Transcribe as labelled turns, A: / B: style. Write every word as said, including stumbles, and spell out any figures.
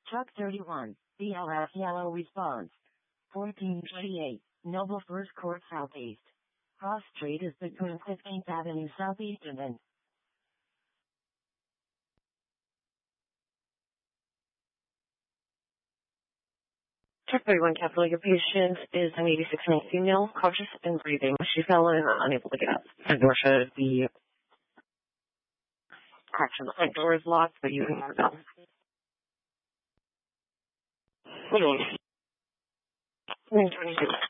A: Truck thirty-one, B L F Yellow response. fourteen twenty-eight, Noble First Court Southeast. Cross Street is between fifteenth Avenue Southeastern and Truck thirty-one Capital, your patient is an eighty-six-year-old female, cautious and breathing. She fell and unable to get up. The door shut. The crack to the front door is locked, but you can go. Hold on. twenty-two.